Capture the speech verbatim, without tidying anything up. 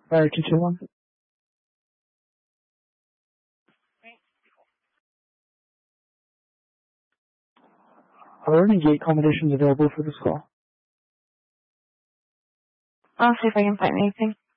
Fire two two one. Are there any gate accommodations available for this call? I'll see if I can find anything.